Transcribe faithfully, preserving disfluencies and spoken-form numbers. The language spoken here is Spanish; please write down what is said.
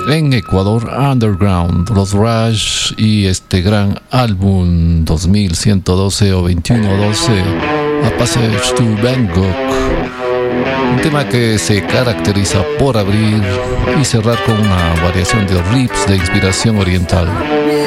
en Ecuador, Underground, los Rush y este gran álbum dos mil ciento doce o veintiuno doce, A Passage to Bangkok, un tema que se caracteriza por abrir y cerrar con una variación de riffs de inspiración oriental.